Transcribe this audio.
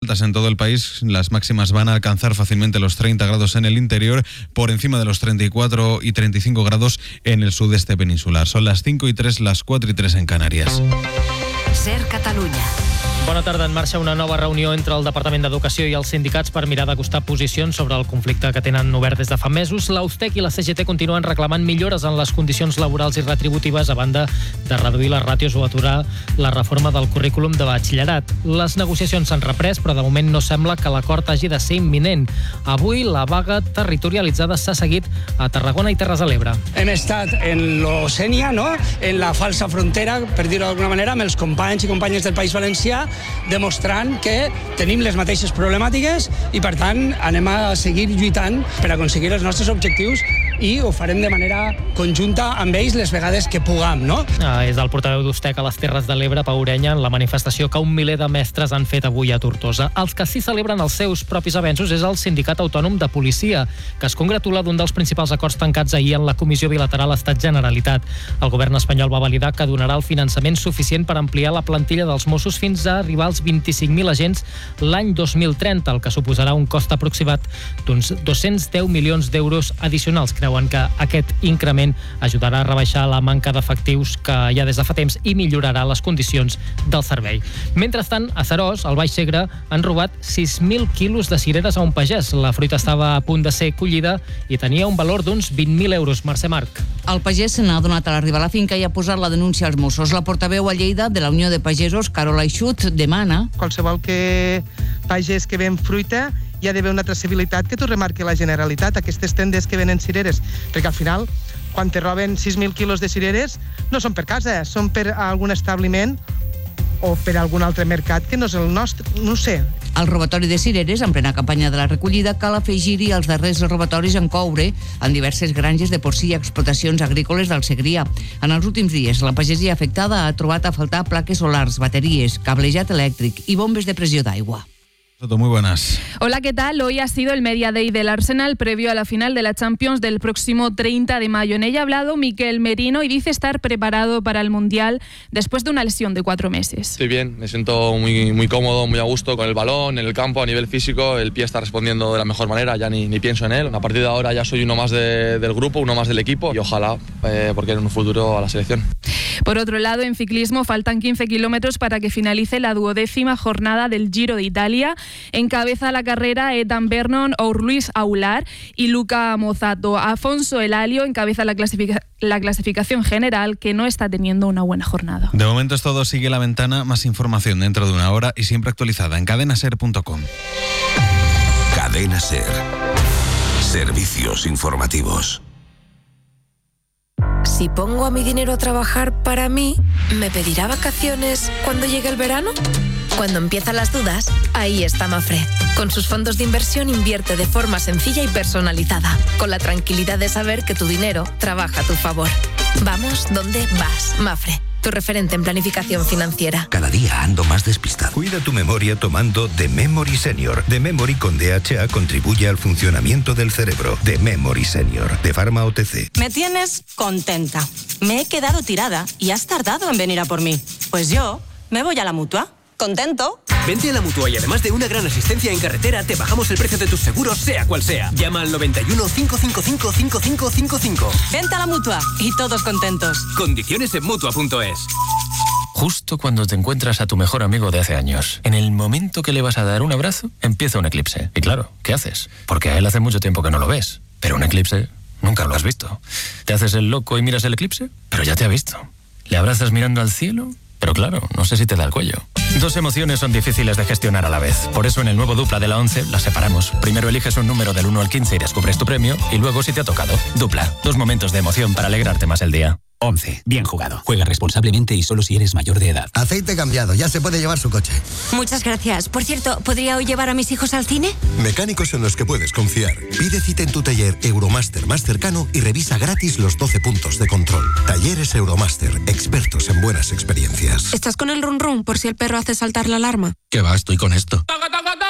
altas en todo el país. Las máximas van a alcanzar fácilmente los 30 grados en el interior, por encima de los 34 y 35 grados en el sudeste peninsular. Son las 5:03, las 4:03 en Canarias. SER Catalunya. Bona tarda. En marxa una nova reunió entre el Departament d'Educació i els sindicats per mirar d'acostar posicions sobre el conflicte que tenen obert des de fa mesos. La USTEC i la CGT continuen reclamant millores en les condicions laborals i retributives a banda de reduir les ràtios o aturar la reforma del currículum de batxillerat. Les negociacions s'han reprès, però de moment no sembla que l'acord hagi de ser imminent. Avui la vaga territorialitzada s'ha seguit a Tarragona i Terres de l'Ebre. Hem estat en lo Sénia, no? En la falsa frontera, per dir-ho d'alguna manera, amb els companys i companyes del País Valencià, demostrant que tenim les mateixes problemàtiques i, per tant, anem a seguir lluitant per aconseguir els nostres objectius i ho farem de manera conjunta amb ells les vegades que puguem, no? És el portaveu d'USTEC a les Terres de l'Ebre, Pau Orenya, en la manifestació que un miler de mestres han fet avui a Tortosa. Els que sí celebren els seus propis avenços és el Sindicat Autònom de Policia, que es congratula d'un dels principals acords tancats ahir en la Comissió Bilateral Estat-Generalitat. El govern espanyol va validar que donarà el finançament suficient per ampliar la plantilla dels Mossos fins a arribar als 25.000 agents l'any 2030, el que suposarà un cost aproximat d'uns 210 milions d'euros addicionals. Creuen que aquest increment ajudarà a rebaixar la manca d'efectius que hi ha des de fa temps i millorarà les condicions del servei. Mentrestant, a Seròs, al Baix Segre, han robat 6.000 quilos de cireres a un pagès. La fruita estava a punt de ser collida i tenia un valor d'uns 20.000 euros. Mercè Marc. El pagès se n'ha donat a l'arribar a la finca i ha posat la denúncia als Mossos. La portaveu a Lleida de la Unió de Pagesos, Carola Ixut, demana... Qualsevol pagès que ven fruita hi ha d'haver una traçabilitat que t'ho remarqui la Generalitat, aquestes tendes que venen cireres, perquè al final, quan te roben 6.000 quilos de cireres, no són per casa, són per algun establiment o per algun altre mercat que no és el nostre, no ho sé. Al robatori de cireres, en plena campanya de la recollida, cal afegir-hi els darrers robatoris en coure en diverses granges de porcí i explotacions agrícoles del Segrià. En els últims dies, la pagesia afectada ha trobat a faltar plaques solars, bateries, cablejat elèctric i bombes de pressió d'aigua. Muy buenas. Hola, ¿qué tal? Hoy ha sido el Media Day del Arsenal previo a la final de la Champions del próximo 30 de mayo. En ella ha hablado Mikel Merino y dice estar preparado para el Mundial después de una lesión de 4 meses. Estoy bien, me siento muy cómodo, muy a gusto con el balón, en el campo, a nivel físico. El pie está respondiendo de la mejor manera, ya ni pienso en él. A partir de ahora ya soy uno más del grupo, uno más del equipo y ojalá, porque en un futuro a la selección. Por otro lado, en ciclismo faltan 15 kilómetros para que finalice la 12ª jornada del Giro de Italia. Encabeza la carrera Etan Vernon, Luis Aular y Luca Mozzato. Afonso Elalio encabeza la clasificación general, que no está teniendo una buena jornada. De momento es todo. Sigue La Ventana. Más información dentro de una hora y siempre actualizada en cadenaser.com. Cadena Ser. Servicios informativos. Si pongo a mi dinero a trabajar para mí, ¿me pedirá vacaciones cuando llegue el verano? Cuando empiezan las dudas, ahí está Mafre. Con sus fondos de inversión invierte de forma sencilla y personalizada, con la tranquilidad de saber que tu dinero trabaja a tu favor. Vamos donde vas, Mafre. Tu referente en planificación financiera. Cada día ando más despistado. Cuida tu memoria tomando The Memory Senior. The Memory con DHA contribuye al funcionamiento del cerebro. The Memory Senior, de Pharma OTC. Me tienes contenta. Me he quedado tirada y has tardado en venir a por mí. Pues yo me voy a la Mutua. ¿Contento? Vente a la Mutua y además de una gran asistencia en carretera, te bajamos el precio de tus seguros, sea cual sea. Llama al 91 555 5555. Vente a la Mutua y todos contentos. Condiciones en Mutua.es. Justo cuando te encuentras a tu mejor amigo de hace años, en el momento que le vas a dar un abrazo, empieza un eclipse. Y claro, ¿qué haces? Porque a él hace mucho tiempo que no lo ves. Pero un eclipse nunca lo has visto. ¿Te haces el loco y miras el eclipse? Pero ya te ha visto. ¿Le abrazas mirando al cielo? Pero claro, no sé si te da el cuello. Dos emociones son difíciles de gestionar a la vez. Por eso en el nuevo Dupla de la 11 las separamos. Primero eliges un número del 1 al 15 y descubres tu premio. Y luego si te ha tocado. Dupla. 2 momentos de emoción para alegrarte más el día. 11. Bien jugado. Juega responsablemente y solo si eres mayor de edad. Aceite cambiado. Ya se puede llevar su coche. Muchas gracias. Por cierto, ¿podría hoy llevar a mis hijos al cine? Mecánicos en los que puedes confiar. Pide cita en tu taller Euromaster más cercano y revisa gratis los 12 puntos de control. Talleres Euromaster. Expertos en buenas experiencias. ¿Estás con el run run por si el perro hace saltar la alarma? ¿Qué va? Estoy con esto.